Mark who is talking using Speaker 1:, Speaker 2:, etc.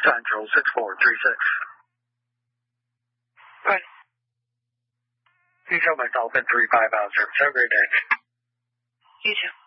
Speaker 1: Central 6436.
Speaker 2: Bye.
Speaker 1: You show myself in 35 hours. Have a great day.
Speaker 2: You too.